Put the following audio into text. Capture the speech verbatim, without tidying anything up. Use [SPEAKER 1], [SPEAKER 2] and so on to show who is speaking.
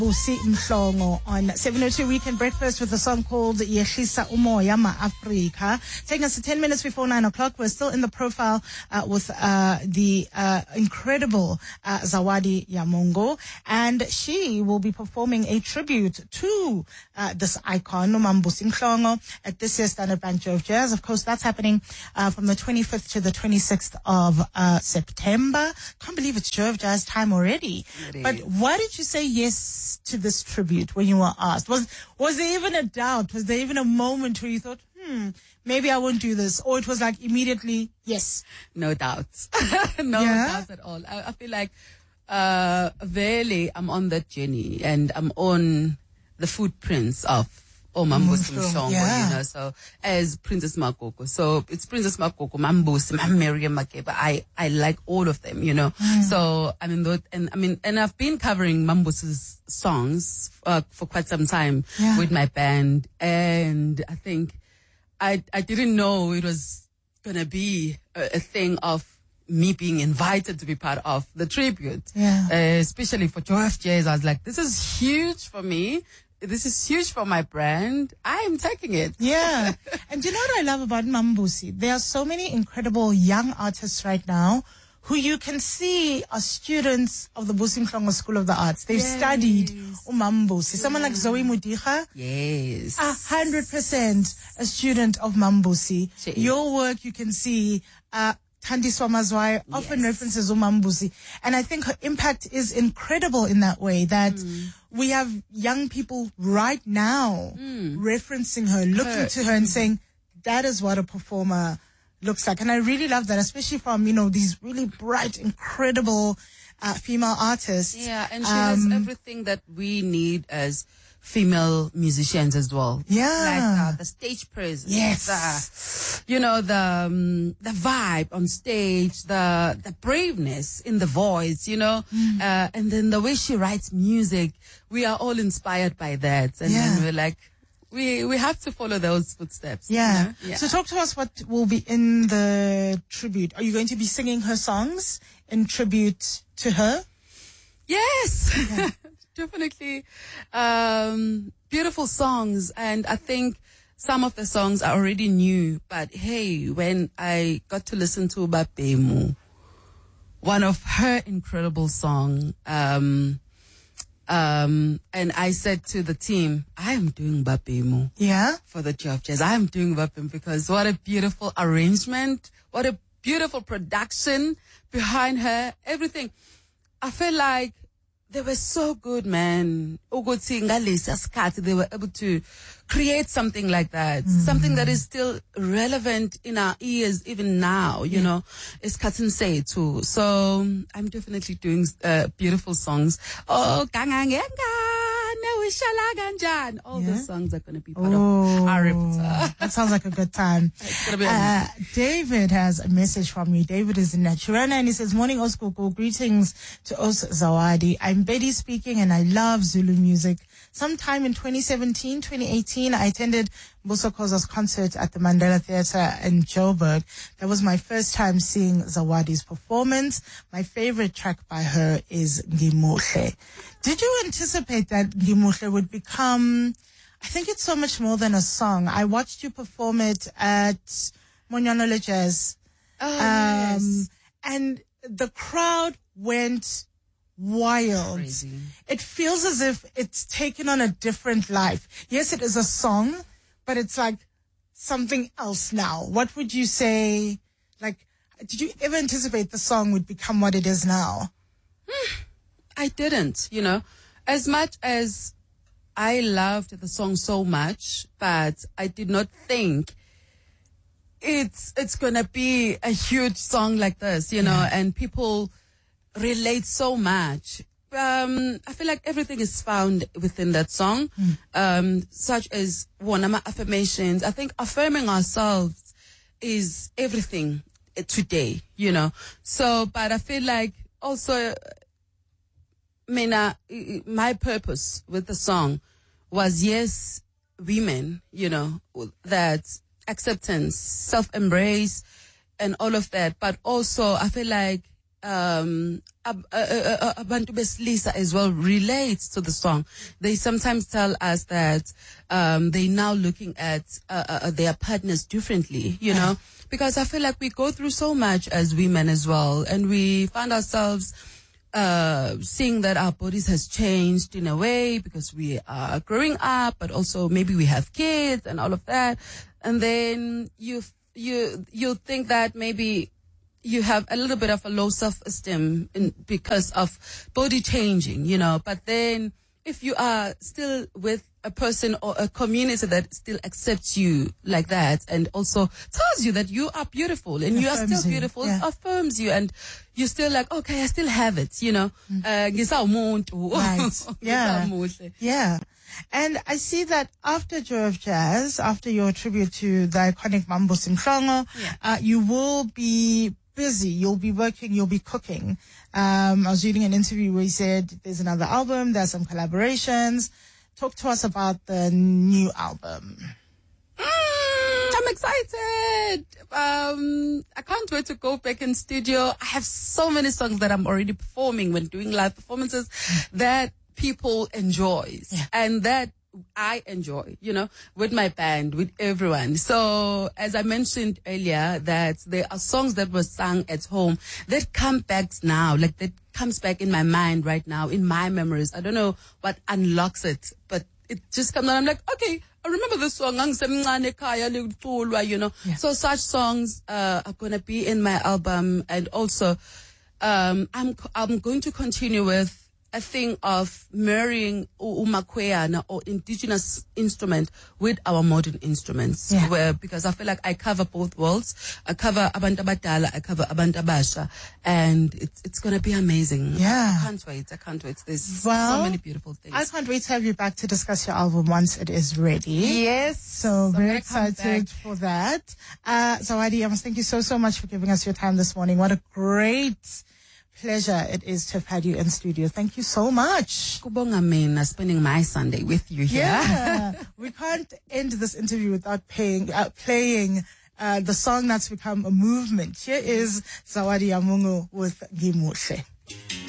[SPEAKER 1] Busi Mhlongo on seven oh two Weekend Breakfast with a song called Yehlisa Umoya Ma Afrika. Taking us to ten minutes before nine o'clock. We're still in the profile uh, with uh, the uh, incredible uh, Zawadi Yamongo, and she will be performing a tribute to uh, this icon, Busi Mhlongo, at this year's Standard Bank Jove Jazz. Of course, that's happening uh, from the twenty-fifth to the twenty-sixth of uh, September. Can't believe it's Jove Jazz time already. But why did you say yes to this tribute when you were asked? Was was there even a doubt? Was there even a moment where you thought, hmm, maybe I won't do this? Or it was like immediately, yes?
[SPEAKER 2] No doubts. no
[SPEAKER 1] Yeah?
[SPEAKER 2] doubts at all. I, I feel like, uh, really I'm on that journey and I'm on the footprints of Omambusi Mhlongo,
[SPEAKER 1] Yeah.
[SPEAKER 2] you know, so as Princess Makoko. So it's Princess Makoko, Mambusi, Mam Miriam Makeba. I, I like all of them, you know.
[SPEAKER 1] Mm.
[SPEAKER 2] So, I mean, those, and I mean, and I've been covering Mambusi's songs, uh, for quite some time
[SPEAKER 1] Yeah.
[SPEAKER 2] with my band. And I think I, I didn't know it was gonna be a, a thing of me being invited to be part of the tribute.
[SPEAKER 1] Yeah.
[SPEAKER 2] Uh, especially for Jove Jazz. I was like, this is huge for me. This is huge for my brand. I am taking it.
[SPEAKER 1] Yeah. And you know what I love about Mambusi? There are so many incredible young artists right now who you can see are students of the Busi Mhlongo School of the Arts. They've
[SPEAKER 2] Yes.
[SPEAKER 1] studied Mambusi. Someone like Zoe Mudicha,
[SPEAKER 2] Yes.
[SPEAKER 1] a hundred percent a student of Mambusi.
[SPEAKER 2] She is.
[SPEAKER 1] Your work, you can see, uh, Thandi Swamazwai often
[SPEAKER 2] Yes.
[SPEAKER 1] references Umambusi. And I think her impact is incredible in that way that
[SPEAKER 2] Mm.
[SPEAKER 1] we have young people right now referencing her, looking
[SPEAKER 2] Her.
[SPEAKER 1] to her and saying, that is what a performer looks like. And I really love that, especially from, you know, these really bright, incredible uh, female artists.
[SPEAKER 2] Yeah, and she
[SPEAKER 1] Um,
[SPEAKER 2] has everything that we need as female musicians as well.
[SPEAKER 1] Yeah.
[SPEAKER 2] Like uh, the stage presence.
[SPEAKER 1] Yes.
[SPEAKER 2] The, you know, the um, the vibe on stage, the the braveness in the voice, you know,
[SPEAKER 1] Mm.
[SPEAKER 2] uh, and then the way she writes music. We are all inspired by that. And
[SPEAKER 1] Yeah.
[SPEAKER 2] then we're like, we, we have to follow those footsteps. you
[SPEAKER 1] Yeah.
[SPEAKER 2] know? Yeah.
[SPEAKER 1] So talk to us what will be in the tribute. Are you going to be singing her songs in tribute to her?
[SPEAKER 2] Yes, definitely. Um, beautiful songs. And I think some of the songs are already new. But hey, when I got to listen to Bapemu, one of her incredible song, um, um, and I said to the team, I am doing Bapemu
[SPEAKER 1] Yeah.
[SPEAKER 2] for the Jove Jazz. I am doing Bapemu because what a beautiful arrangement, what a beautiful production behind her, everything. I feel like they were so good, man. Ukuthi ngalesi sikhathi they were able to create something like that, something that is still relevant in our ears even now. You know, isikhathini sethu. So I'm definitely doing uh, beautiful songs. Oh, Gangangengane, Wishala Ganjan. All
[SPEAKER 1] Yeah.
[SPEAKER 2] those songs are going to be part
[SPEAKER 1] Oh,
[SPEAKER 2] of our repertoire.
[SPEAKER 1] that sounds like a good time.
[SPEAKER 2] It's gonna be
[SPEAKER 1] Uh, David has a message from you. David is in Naturana and he says, morning Oskuku, greetings to Os Zawadi. I'm Betty speaking and I love Zulu music. Sometime in twenty seventeen, twenty eighteen, I attended Buso Khoza's concert at the Mandela Theatre in Joburg. That was my first time seeing Zawadi's performance. My favorite track by her is Ngimuhle. Did you anticipate that Ngimuhle would become, I think it's so much more than a song. I watched you perform it at Monyano Jazz.
[SPEAKER 2] Oh,
[SPEAKER 1] Um,
[SPEAKER 2] yes.
[SPEAKER 1] and the crowd went wild.
[SPEAKER 2] Crazy.
[SPEAKER 1] It feels as if it's taken on a different life. Yes, it is a song, but it's like something else now. What would you say? Like, did you ever anticipate the song would become what it is now?
[SPEAKER 2] I didn't, you know, as much as I loved the song so much, but I did not think it's, it's going to be a huge song like this, you know, and people relate so much. Um, I feel like everything is found within that song, um, such as Wonama affirmations. I think affirming ourselves is everything uh, today, you know. So, but I feel like also, Mina, my purpose with the song was, yes, women, you know, that acceptance, self-embrace, and all of that. But also, I feel like um, ab- uh, uh, uh, abantu besilisa as well relates to the song. They sometimes tell us that um, they're now looking at uh, uh, their partners differently, you know, because I feel like we go through so much as women as well, and we find ourselves uh, seeing that our bodies has changed in a way because we are growing up, but also maybe we have kids and all of that. And then you, you, you think that maybe you have a little bit of a low self-esteem in, because of body changing, you know, but then if you are still with a person or a community that still accepts you like that and also tells you that you are beautiful and you are still beautiful,
[SPEAKER 1] yeah.
[SPEAKER 2] affirms you, and you're still like, okay, I still have it, you know. Mm. Uh,
[SPEAKER 1] right. Yeah. Yeah. And I see that after Joy of Jazz, after your tribute to the iconic Mambo Simhlongo,
[SPEAKER 2] yeah.
[SPEAKER 1] uh, you will be busy. You'll be working. You'll be cooking. Um, I was reading an interview where he said there's another album. There's some collaborations. Talk to us about the new album.
[SPEAKER 2] Mm, I'm excited. Um, I can't wait to go back in studio. I have so many songs that I'm already performing when doing live performances that people enjoy,
[SPEAKER 1] yeah.
[SPEAKER 2] and that I enjoy, you know, with my band, with everyone. So as I mentioned earlier, that there are songs that were sung at home that come back now, like that comes back in my mind right now, in my memories. I don't know what unlocks it, but it just comes out. I'm like, okay, I remember this song, you know.
[SPEAKER 1] Yeah.
[SPEAKER 2] So such songs uh, are going to be in my album. And also, um, I'm, I'm going to continue with a thing of marrying umakweana or indigenous instrument with our modern instruments,
[SPEAKER 1] yeah.
[SPEAKER 2] where, because I feel like I cover both worlds. I cover abantu abadala, I cover abantu abasha, and it's it's gonna be amazing.
[SPEAKER 1] Yeah.
[SPEAKER 2] I can't wait. I can't wait. There's
[SPEAKER 1] well,
[SPEAKER 2] so many beautiful things.
[SPEAKER 1] I can't wait to have you back to discuss your album once it is ready.
[SPEAKER 2] Yes.
[SPEAKER 1] So, so very excited for that. Uh, Zawadi Amos, thank you so, so much for giving us your time this morning. What a great pleasure it is to have had you in studio. Thank you so much.
[SPEAKER 2] Kubonga mina spending my Sunday with you here.
[SPEAKER 1] Yeah. We can't end this interview without paying, uh, playing uh, the song that's become a movement. Here is Zawadi Yamungu with Ngimuhle.